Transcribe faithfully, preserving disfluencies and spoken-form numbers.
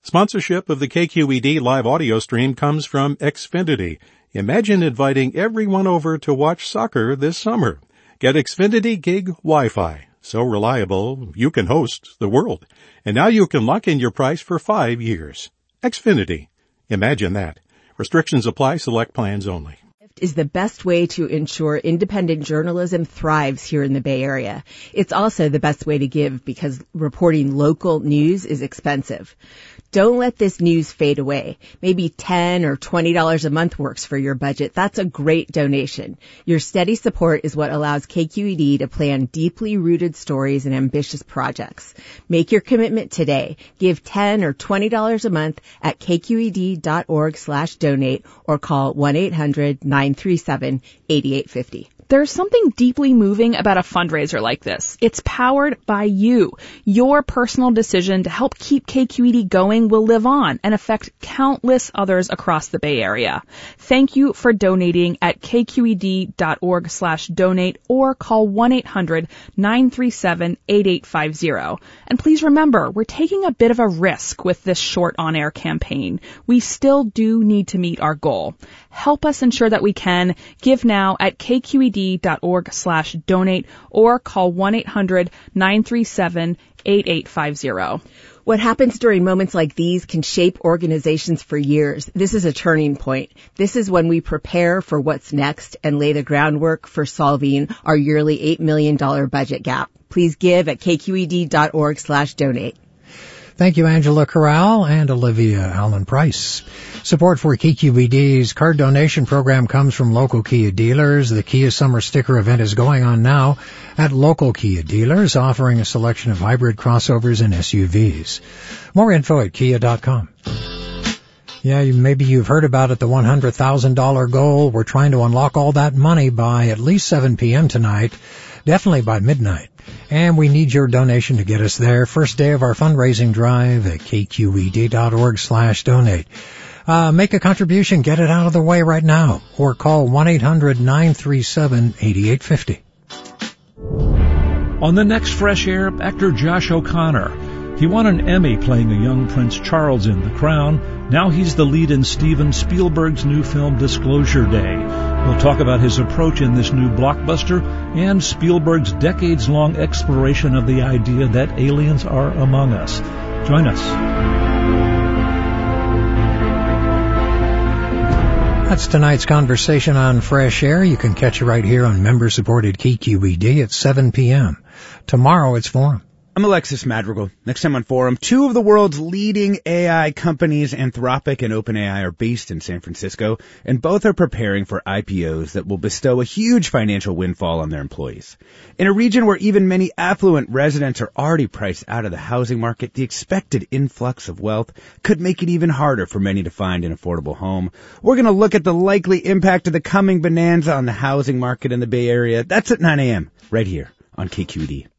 Sponsorship of the K Q E D live audio stream comes from Xfinity. Imagine inviting everyone over to watch soccer this summer. Get Xfinity Gig Wi-Fi. So reliable, you can host the world. And now you can lock in your price for five years. Xfinity. Imagine that. Restrictions apply. Select plans only. Is the best way to ensure independent journalism thrives here in the Bay Area. It's also the best way to give because reporting local news is expensive. Don't let this news fade away. Maybe ten dollars or twenty dollars a month works for your budget. That's a great donation. Your steady support is what allows K Q E D to plan deeply rooted stories and ambitious projects. Make your commitment today. Give ten dollars or twenty dollars a month at kqed.org slash donate or call one eight hundred nine three seven eight eight five zero. There's something deeply moving about a fundraiser like this. It's powered by you. Your personal decision to help keep K Q E D going will live on and affect countless others across the Bay Area. Thank you for donating at kqed.org slash donate or call one eight hundred nine three seven eight eight five zero. And please remember, we're taking a bit of a risk with this short on-air campaign. We still do need to meet our goal. Help us ensure that we can. Give now at kqed.org slash donate or call one eight hundred nine three seven eight eight five zero. What happens during moments like these can shape organizations for years. This is a turning point. This is when we prepare for what's next and lay the groundwork for solving our yearly eight million dollars budget gap. Please give at kqed.org slash donate. Thank you, Angela Corral and Olivia Allen Price. Support for K Q E D's card donation program comes from local Kia dealers. The Kia Summer Sticker event is going on now at local Kia dealers, offering a selection of hybrid crossovers and S U Vs. More info at kia dot com. Yeah, you, maybe you've heard about it, the one hundred thousand dollars goal. We're trying to unlock all that money by at least seven p.m. tonight, definitely by midnight. And we need your donation to get us there. First day of our fundraising drive at kqed.org slash donate. Uh, make a contribution, get it out of the way right now, or call one eight hundred nine three seven eight eight five zero. On the next Fresh Air, actor Josh O'Connor. He won an Emmy playing a young Prince Charles in The Crown. Now he's the lead in Steven Spielberg's new film Disclosure Day. We'll talk about his approach in this new blockbuster and Spielberg's decades-long exploration of the idea that aliens are among us. Join us. That's tonight's conversation on Fresh Air. You can catch it right here on member-supported K Q E D at seven p.m. Tomorrow it's Forum. I'm Alexis Madrigal. Next time on Forum, two of the world's leading A I companies, Anthropic and OpenAI, are based in San Francisco, and both are preparing for I P Os that will bestow a huge financial windfall on their employees. In a region where even many affluent residents are already priced out of the housing market, the expected influx of wealth could make it even harder for many to find an affordable home. We're going to look at the likely impact of the coming bonanza on the housing market in the Bay Area. That's at nine a.m. right here on K Q E D.